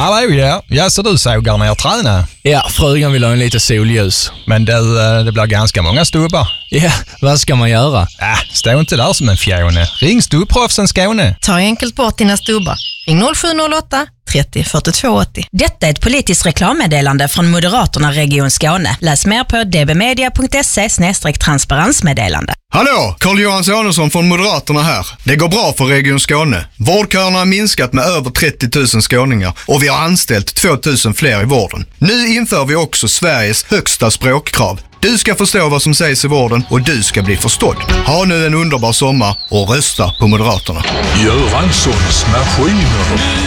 Hallå, ja, så du sågar ner träna. Ja, frugan vill ha en lite solljus. Men det blir ganska många stubbar. Ja, vad ska man göra? Stå inte där som en fjone. Ring Stubbproffsen Skåne. Ta enkelt bort dina stubbar. Ring 0708 30 42 80. Detta är ett politiskt reklammeddelande från Moderaterna Region Skåne. Läs mer på dbmedia.se/transparensmeddelande. Hallå, Carl-Johan Sonesson från Moderaterna här. Det går bra för Region Skåne. Vårdköerna har minskat med över 30 000 skåningar och vi har anställt 2 000 fler i vården. Nu inför vi också Sveriges högsta språkkrav. Du ska förstå vad som sägs i vården och du ska bli förstådd. Ha nu en underbar sommar och rösta på Moderaterna. Göranssons maskiner.